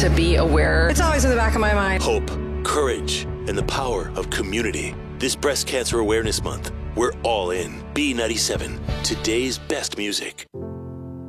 to be aware. It's always in the back of my mind. Hope, courage, and the power of community. This Breast Cancer Awareness Month, we're all in. B97, today's best music.